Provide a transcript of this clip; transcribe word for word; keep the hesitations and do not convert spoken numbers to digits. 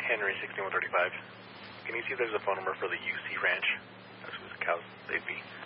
Henry sixty-one thirty-five. Can you see if there's a phone number for the U C Ranch? That's who the cows they'd be.